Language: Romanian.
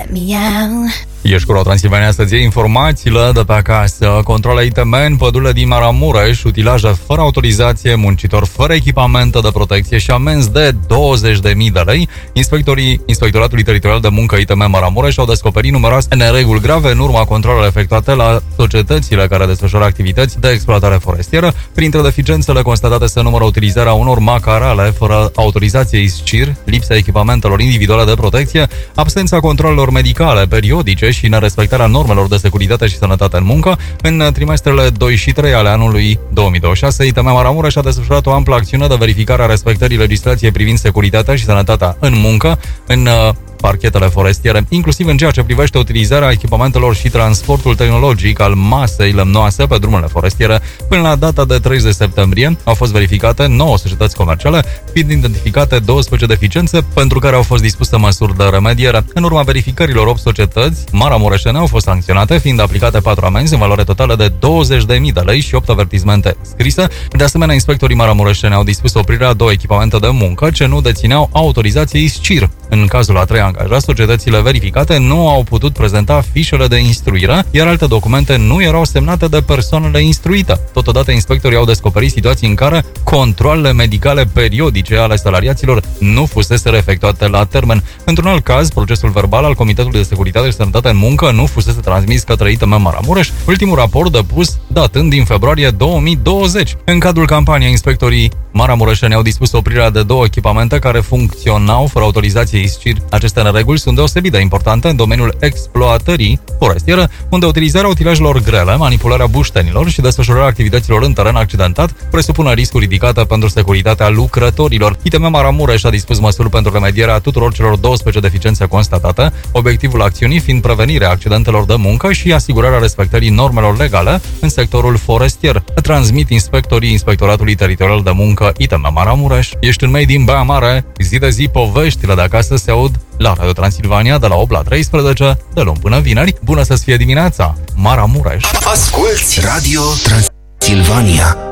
let me out. Ești cu Transilvania să-ți iei informațiile de pe acasă. Controle ITM în pădurile din Maramureș, utilaje fără autorizație, muncitori fără echipamente de protecție și amenzi de 20.000 de lei. Inspectorii Inspectoratului Teritorial de Muncă ITM Maramureș au descoperit numeroase nereguli grave în urma controlelor efectuate la societățile care desfășoară activități de exploatare forestieră. Printre deficiențele constatate se numără utilizarea unor macarale fără autorizație ISCIR, lipsa echipamentelor individuale de protecție, absența controlelor medicale periodice și nerespectarea normelor de securitate și sănătate în muncă. În trimestrele 2 și 3 ale anului 2026, ITM Maramureș a desfășurat o amplă acțiune de verificare a respectării legislației privind securitatea și sănătatea în muncă, în parchetele forestiere, inclusiv în ceea ce privește utilizarea echipamentelor și transportul tehnologic al masei lemnoase pe drumurile forestiere. Până la data de 30 septembrie au fost verificate 9 societăți comerciale, fiind identificate 12 deficiențe pentru care au fost dispuse măsuri de remediere. În urma verificărilor, 8 societăți maramureșene au fost sancționate, fiind aplicate 4 amenzi în valoare totală de 20.000 de lei și 8 avertismente scrise. De asemenea, inspectorii maramureșeni au dispus oprirea 2 echipamente de muncă ce nu dețineau autorizație ISCIR. În cazul a 3 angajați, societățile verificate nu au putut prezenta fișele de instruire, iar alte documente nu erau semnate de persoanele instruite. Totodată, inspectorii au descoperit situații în care controalele medicale periodice ale salariaților nu fusese efectuate la termen. Într-un alt caz, procesul verbal al Comitetului de Securitate și Sănătate în Muncă nu fusese transmis către ITM Maramureș, ultimul raport depus datând din februarie 2020. În cadrul campaniei, inspectorii maramureșeni au dispus oprirea de 2 echipamente care funcționau fără autorizație ISCIR. Aceste nereguli sunt deosebit de importante în domeniul exploatării forestiere, unde utilizarea utilajelor grele, manipularea buștenilor și desfășurarea activităților în teren accidentat presupune riscuri ridicate pentru securitatea lucrătorilor. ITM Maramureș a dispus măsuri pentru remedierea tuturor celor 12 deficiențe constatate, obiectivul acțiunii fiind prevenirea accidentelor de muncă și asigurarea respectării normelor legale în sectorul forestier. Transmit inspectorii Inspectoratului Teritorial de Muncă ITM Maramureș. Ești în Made in Baia Mare, zi de zi poveștile de acasă se aud la Radio Transilvania de la 8 la 13, de luni până vineri. Bună să-ți fie dimineața, Maramureș! Asculți Radio Transilvania.